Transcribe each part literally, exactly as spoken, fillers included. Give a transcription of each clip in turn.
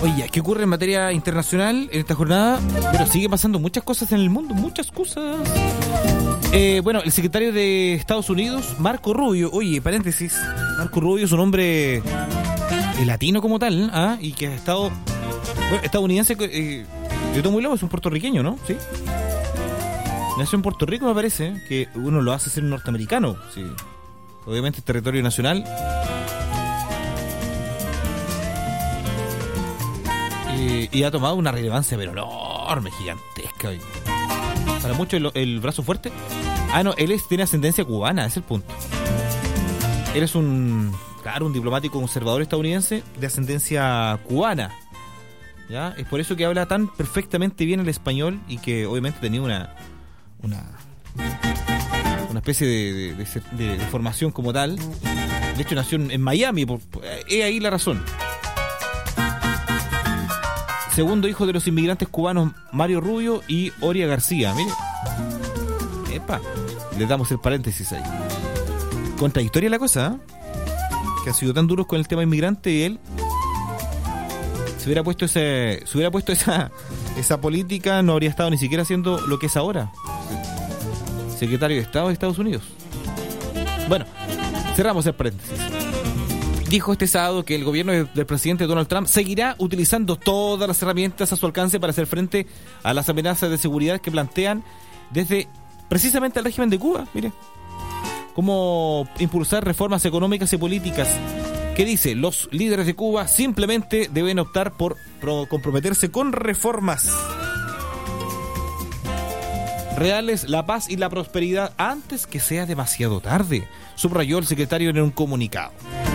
Oye, ¿qué ocurre en materia internacional en esta jornada? Pero sigue pasando muchas cosas en el mundo, muchas cosas. Eh, bueno, el secretario de Estados Unidos, Marco Rubio, oye, paréntesis, Marco Rubio es un hombre eh, latino como tal, ¿ah? Y que ha estado, bueno, estadounidense, eh, yo estoy muy loco, es un puertorriqueño, ¿no? Sí. Nació en Puerto Rico, me parece, que uno lo hace ser un norteamericano, sí. Obviamente es territorio nacional. Eh, y ha tomado una relevancia pero enorme, gigantesca. Hoy. Para muchos el, el brazo fuerte. Ah, no, él es, tiene ascendencia cubana, ese es el punto. Él es un, claro, un diplomático conservador estadounidense de ascendencia cubana. ¿Ya? Es por eso que habla tan perfectamente bien el español y que obviamente tenía una una, una especie de, de, de, de, de formación como tal. De hecho nació en, en Miami, por, he ahí la razón. Segundo hijo de los inmigrantes cubanos Mario Rubio y Oria García. Mire. Epa. Le damos el paréntesis ahí. Contradictoria la cosa, ¿eh? Que ha sido tan duros con el tema inmigrante y él se hubiera puesto ese, se hubiera puesto esa, esa política, no habría estado ni siquiera haciendo lo que es ahora. Secretario de Estado de Estados Unidos. Bueno, cerramos el paréntesis. Dijo este sábado que el gobierno del presidente Donald Trump seguirá utilizando todas las herramientas a su alcance para hacer frente a las amenazas de seguridad que plantean desde precisamente el régimen de Cuba. Mire, cómo impulsar reformas económicas y políticas. Que dice, los líderes de Cuba simplemente deben optar por comprometerse con reformas reales, la paz y la prosperidad antes que sea demasiado tarde, subrayó el secretario en un comunicado.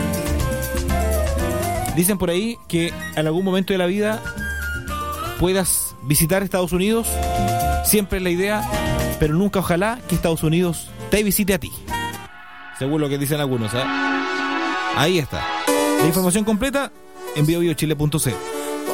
Dicen por ahí que en algún momento de la vida puedas visitar Estados Unidos, siempre es la idea, pero nunca ojalá que Estados Unidos te visite a ti, según lo que dicen algunos, ¿eh? Ahí está. La información completa en bio bio chile punto c l.